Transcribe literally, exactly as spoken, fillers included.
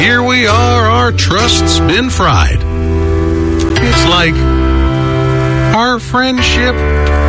Here we are, our trust's been fried. It's like our friendship